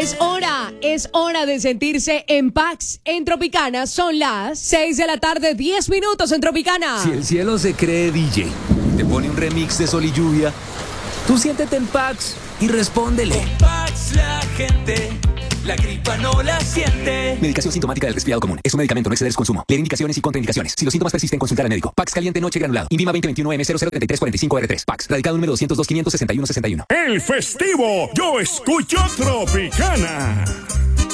Es hora de sentirse en Pax. En Tropicana son las 6 de la tarde, 10 minutos en Tropicana. Si el cielo se cree DJ y te pone un remix de Sol y Lluvia, tú siéntete en Pax y respóndele. Con Pax la gente, la gripa no la siente. Medicación sintomática del resfriado común. Es un medicamento, no exceder su consumo. Leer indicaciones y contraindicaciones. Si los síntomas persisten, consultar al médico. Pax caliente noche granulado. Invima 2021M003345R3. Pax. Radical número 202-561-61. El festivo. Yo escucho Tropicana.